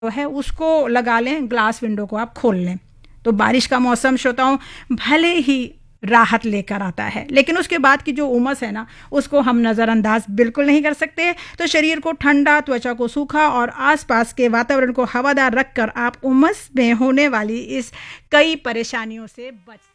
है उसको लगा लें, ग्लास विंडो को आप खोल लें। तो बारिश का मौसम श्रोताओं भले ही राहत लेकर आता है, लेकिन उसके बाद की जो उमस है ना, उसको हम नज़रअंदाज बिल्कुल नहीं कर सकते। तो शरीर को ठंडा, त्वचा को सूखा और आसपास के वातावरण को हवादार रखकर आप उमस में होने वाली इस कई परेशानियों से बच